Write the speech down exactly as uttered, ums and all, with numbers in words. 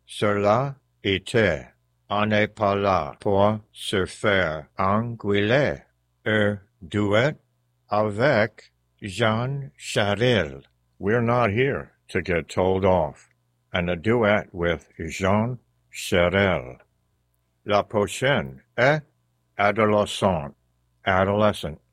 Cela était, on n'est pas là pour se faire engueuler. Un duet avec Jean Charel. We're not here to get told off. And a duet with Jean Charel. La prochaine est adolescent, adolescent.